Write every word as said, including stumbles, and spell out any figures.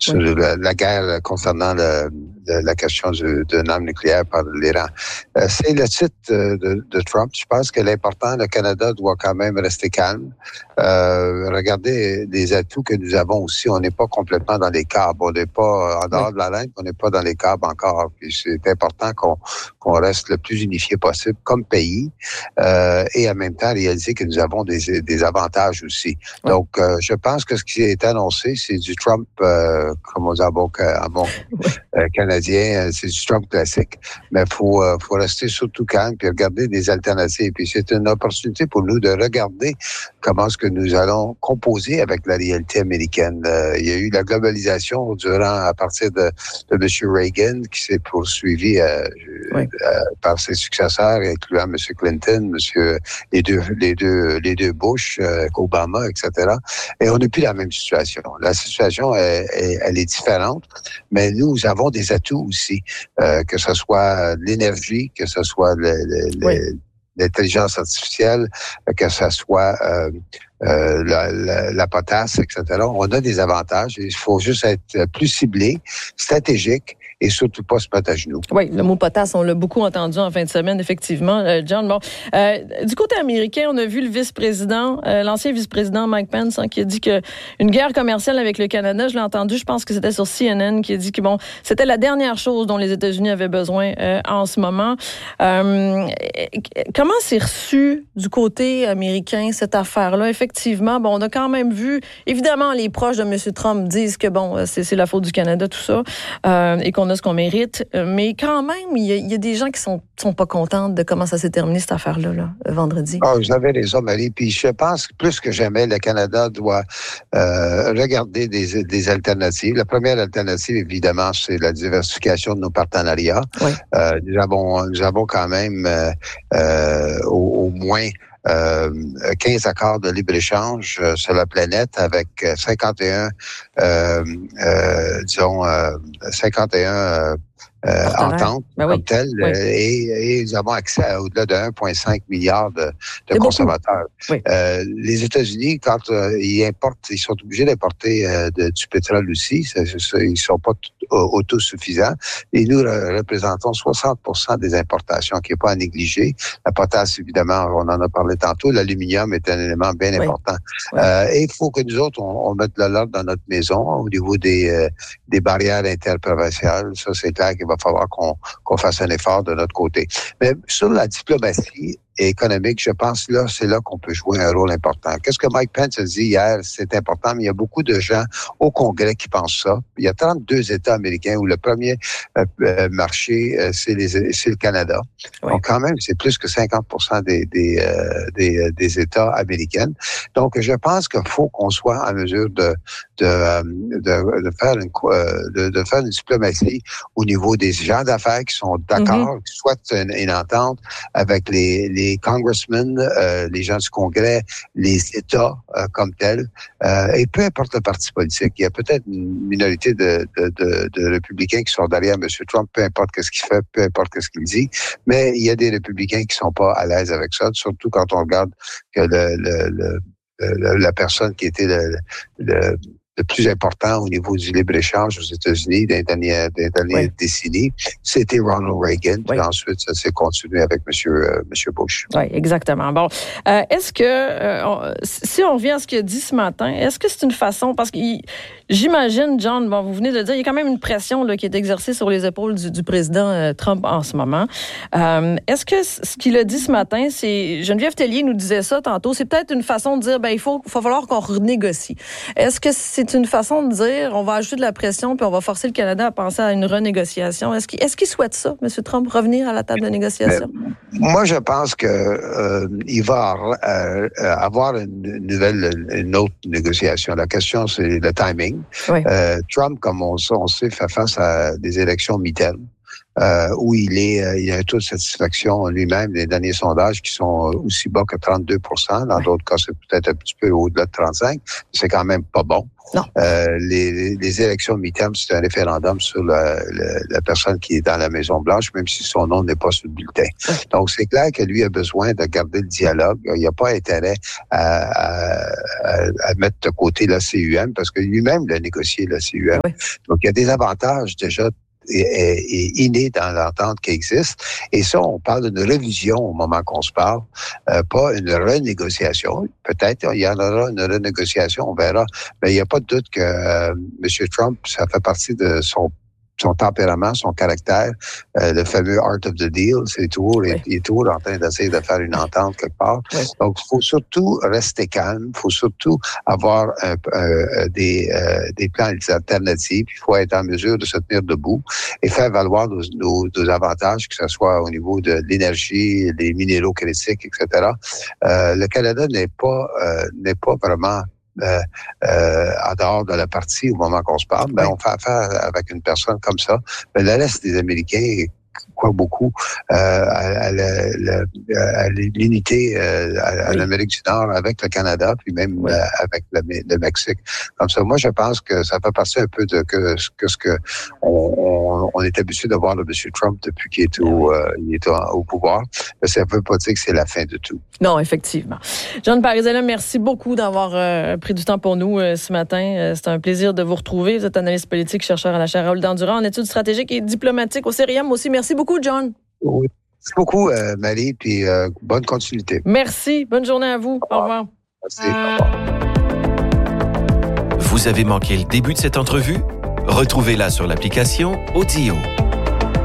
sur oui. la, la guerre concernant le, le, la question du, d'une arme nucléaire par l'Iran. Euh, c'est le titre de, de Trump. Je pense que l'important, le Canada doit quand même rester calme. Euh, regardez les atouts que nous avons aussi. On n'est pas complètement dans les câbles. On n'est pas en dehors oui. de la ligne. On n'est pas dans les câbles encore. Puis c'est important qu'on, qu'on reste le plus unifié possible comme pays euh, et en même temps réaliser que nous avons des, des avantages aussi. Oui. Donc, euh, je pense que ce qui est annoncé, c'est du Trump, euh, comme on dit en bon, en bon euh, canadien, c'est du Trump classique. Mais il faut, euh, faut rester surtout calme puis regarder des alternatives. Puis c'est une opportunité pour nous de regarder comment est-ce que nous allons composer avec la réalité américaine. Euh, il y a eu la globalisation durant, à partir de, de M. Reagan, qui s'est poursuivi euh, oui. euh, par ses successeurs, incluant M. Clinton, Monsieur les deux, les deux, les deux Bush, euh, Obama, et cetera. Et on n'est plus dans la même situation. La situation, elle, elle, elle est différente, mais nous avons des atouts aussi, euh, que ce soit l'énergie, que ce soit le, le, oui. le, l'intelligence artificielle, que ce soit euh, euh, la, la, la potasse, et cetera. On a des avantages. Il faut juste être plus ciblé, stratégique, et surtout pas se mettre à genoux. Oui, le mot potasse, on l'a beaucoup entendu en fin de semaine, effectivement, euh, John. Bon, euh, du côté américain, on a vu le vice-président, euh, l'ancien vice-président Mike Pence, hein, qui a dit que une guerre commerciale avec le Canada, je l'ai entendu, je pense que c'était sur C N N, qui a dit que bon, c'était la dernière chose dont les États-Unis avaient besoin euh, en ce moment. Euh, comment c'est reçu du côté américain cette affaire-là? Effectivement, bon, on a quand même vu, évidemment, les proches de M. Trump disent que bon, c'est, c'est la faute du Canada, tout ça, euh, et qu'on a ce qu'on mérite, mais quand même, il y a, il y a des gens qui sont, sont pas contents de comment ça s'est terminé, cette affaire-là, là, vendredi. Ah, vous avez raison, Marie, puis je pense que plus que jamais, le Canada doit euh, regarder des, des alternatives. La première alternative, évidemment, c'est la diversification de nos partenariats. Oui. Euh, nous avons, nous avons quand même euh, euh, au, au moins Euh, quinze accords de libre-échange euh, sur la planète avec cinquante et un, euh, euh, disons, euh, cinquante et un euh, euh, ententes ben oui. comme telles, oui. et, et nous avons accès à au-delà de un virgule cinq milliard de, de consommateurs. Oui. Euh, les États-Unis, quand euh, ils importent, ils sont obligés d'importer euh, de, du pétrole aussi. C'est, c'est, ils sont pas t- autosuffisants. Et nous euh, représentons soixante pour cent des importations, qui n'est pas à négliger. La potasse, évidemment, on en a parlé tantôt. L'aluminium est un élément bien oui. important. Oui. Euh, et il faut que nous autres, on, on mette de l'ordre dans notre maison au niveau des, euh, des barrières interprovinciales. Ça, c'est clair qu'il va falloir qu'on, qu'on fasse un effort de notre côté. Mais sur la diplomatie économique, je pense là, c'est là qu'on peut jouer un rôle important. Qu'est-ce que Mike Pence a dit hier? C'est important, mais il y a beaucoup de gens au Congrès qui pensent ça. Il y a trente-deux États américains où le premier euh, marché, euh, c'est, les, c'est le Canada. Oui. Donc, quand même, c'est plus que cinquante pour cent des, des, euh, des, des États américains. Donc, je pense qu'il faut qu'on soit en mesure de, de, de, de, faire, une, de, de faire une diplomatie au niveau des gens d'affaires qui sont d'accord, mm-hmm. soit une, une entente avec les, les les congressmen, euh, les gens du Congrès, les États euh, comme tels, euh, et peu importe le parti politique. Il y a peut-être une minorité de, de, de, de républicains qui sont derrière M. Trump, peu importe ce qu'il fait, peu importe ce qu'il dit, mais il y a des républicains qui sont pas à l'aise avec ça, surtout quand on regarde que le, le, le, le la personne qui était le, le le plus important au niveau du libre-échange aux États-Unis dans les dernières, dans les dernières oui. décennies, c'était Ronald Reagan. Oui. Puis ensuite, ça s'est continué avec M. Euh, M. Bush. Oui, exactement. Bon, euh, est-ce que, euh, on, si on revient à ce qu'il a dit ce matin, est-ce que c'est une façon, parce que j'imagine, John, bon, vous venez de le dire, il y a quand même une pression là, qui est exercée sur les épaules du, du président euh, Trump en ce moment. Euh, est-ce que ce qu'il a dit ce matin, c'est, Geneviève Tellier nous disait ça tantôt, c'est peut-être une façon de dire, ben il faut, faut falloir qu'on renégocie. Est-ce que c'est C'est une façon de dire, on va ajouter de la pression puis on va forcer le Canada à penser à une renégociation. Est-ce qu'il, est-ce qu'il souhaite ça, M. Trump, revenir à la table de négociation? Mais, moi, je pense que euh, il va euh, avoir une nouvelle, une autre négociation. La question, c'est le timing. Oui. Euh, Trump, comme on, on sait, fait face à des élections mi-terme. euh, où il est, euh, il a un taux de satisfaction lui-même des derniers sondages qui sont aussi bas que trente-deux pour cent. Dans d'autres cas, c'est peut-être un petit peu au-delà de trente-cinq. C'est quand même pas bon. Non. Euh, les, les élections mi-terme, c'est un référendum sur la, la, la personne qui est dans la Maison-Blanche, même si son nom n'est pas sur le bulletin. Oui. Donc, c'est clair que lui a besoin de garder le dialogue. Il n'y a pas intérêt à, à, à mettre de côté la C U M parce que lui-même l'a négocié, la C U M. Oui. Donc, il y a des avantages déjà est, est inné dans l'entente qui existe. Et ça, on parle d'une révision au moment qu'on se parle, euh, pas une renégociation. Peut-être il y en aura une renégociation, on verra. Mais il n'y a pas de doute que euh, M. Trump, ça fait partie de son son tempérament, son caractère, euh, le fameux art of the deal, c'est toujours, oui. il est toujours en train d'essayer de faire une entente quelque part. Oui. Donc, il faut surtout rester calme, il faut surtout avoir un, euh, des, euh, des plans alternatifs, il faut être en mesure de se tenir debout et faire valoir nos, nos, nos avantages, que ce soit au niveau de l'énergie, des minéraux critiques, et cetera. Euh, le Canada n'est pas, euh, n'est pas vraiment Euh, euh, en dehors de la partie au moment qu'on se parle, ben, oui. on fait affaire avec une personne comme ça. Mais le reste des Américains croient beaucoup euh, à, à, la, la, à l'unité euh, à, à oui. l'Amérique du Nord avec le Canada, puis même oui. euh, avec le, le Mexique. Comme ça, moi, je pense que ça fait partie un peu de que, que ce que on, on, on est habitué de voir de M. Trump depuis qu'il est au, oui. euh, il est au, au pouvoir. Mais ça ne veut pas dire que c'est la fin de tout. Non, effectivement. John Parizella, merci beaucoup d'avoir euh, pris du temps pour nous euh, ce matin. Euh, c'est un plaisir de vous retrouver. Vous êtes analyste politique, chercheur à la chaire Raoul-Dandurand en études stratégiques et diplomatiques au Cérium aussi. Merci beaucoup, John. Oui. Merci beaucoup, euh, Marie, puis euh, bonne continuité. Merci. Bonne journée à vous. Au revoir. Merci. Au revoir. Vous avez manqué le début de cette entrevue? Retrouvez-la sur l'application Audio.